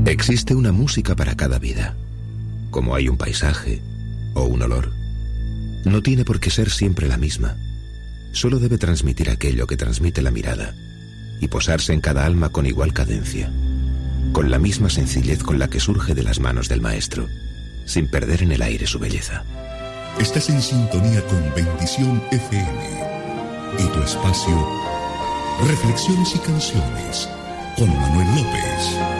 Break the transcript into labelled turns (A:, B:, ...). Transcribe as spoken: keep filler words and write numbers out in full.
A: Existe una música para cada vida, como hay un paisaje o un olor. No tiene por qué ser siempre la misma. Solo debe transmitir aquello que transmite la mirada y posarse en cada alma con igual cadencia, con la misma sencillez con la que surge de las manos del maestro, sin perder en el aire su belleza.
B: Estás en sintonía con Bendición F M y tu espacio Reflexiones y Canciones con Manuel López.